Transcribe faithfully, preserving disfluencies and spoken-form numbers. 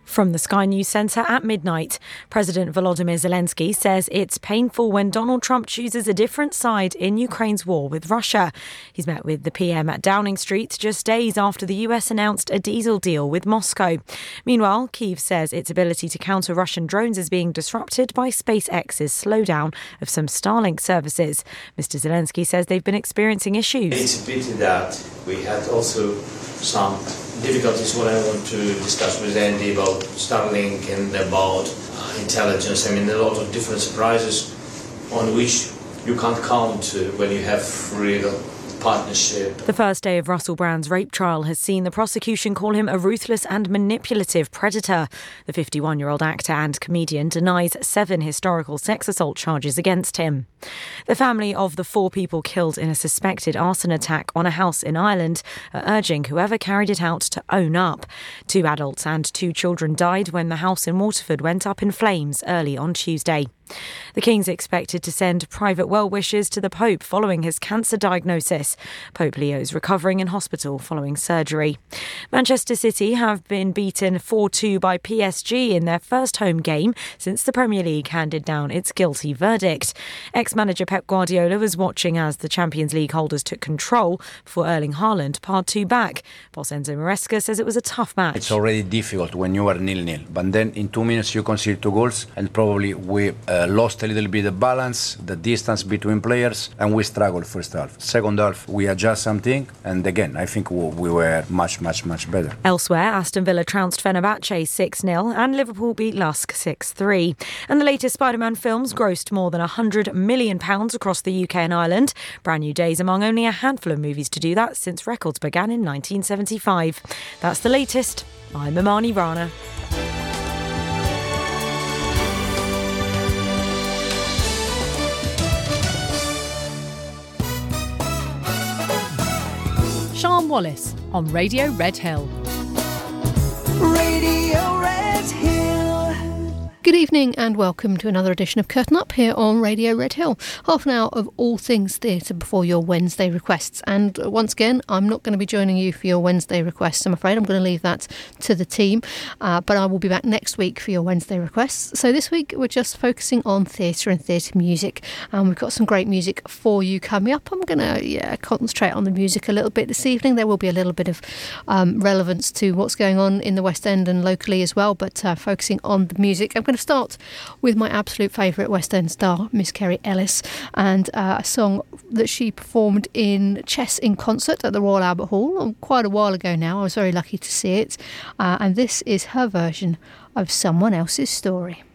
From the Sky News Centre at midnight, President Volodymyr Zelensky says it's painful when Donald Trump chooses a different side in Ukraine's war with Russia. He's met with the P M at Downing Street just days after the U S announced a diesel deal with Moscow. Meanwhile, Kyiv says its ability to counter Russian drones is being disrupted by SpaceX's slowdown of some Starlink services. Mister Zelensky says they've been experiencing issues. It's a pity that we had also some difficulties. What I want to discuss with Andy about Starlink and about uh, intelligence. I mean, a lot of different surprises on which you can't count uh, when you have real partnership. The first day of Russell Brand's rape trial has seen the prosecution call him a ruthless and manipulative predator. The fifty-one-year-old actor and comedian denies seven historical sex assault charges against him. The family of the four people killed in a suspected arson attack on a house in Ireland are urging whoever carried it out to own up. Two adults and two children died when the house in Waterford went up in flames early on Tuesday. The King's expected to send private well wishes to the Pope following his cancer diagnosis. Pope Leo is recovering in hospital following surgery. Manchester City have been beaten four two by P S G in their first home game since the Premier League handed down its guilty verdict. Ex-manager Pep Guardiola was watching as the Champions League holders took control before Erling Haaland parred two back. Boss Enzo Maresca says it was a tough match. It's already difficult when you are nil-nil, but then in two minutes you concede two goals and probably we uh, lost a little bit the balance, the distance between players, and we struggled first half. Second half, we adjust something, and again, I think we, we were much, much, much better. Elsewhere, Aston Villa trounced Fenerbahce six nil and Liverpool beat Lusk six three. And the latest Spider-Man films grossed more than one hundred million pounds across the U K and Ireland. Brand New Day's among only a handful of movies to do that since records began in nineteen seventy-five. That's the latest. I'm Imani Rana. Sian Wallace on Radio Red Hill. Radio Red Hill. Good evening and welcome to another edition of Curtain Up here on Radio Red Hill. Half an hour of all things theatre before your Wednesday requests. And once again, I'm not going to be joining you for your Wednesday requests, I'm afraid. I'm going to leave that to the team. Uh, but I will be back next week for your Wednesday requests. So this week, we're just focusing on theatre and theatre music. And we've got some great music for you coming up. I'm going to yeah, concentrate on the music a little bit this evening. There will be a little bit of um, relevance to what's going on in the West End and locally as well, but uh, focusing on the music. I'm going to start with my absolute favourite West End star, Miss Kerry Ellis, and uh, a song that she performed in Chess in concert at the Royal Albert Hall quite a while ago now. I was very lucky to see it, uh, and this is her version of Someone Else's Story.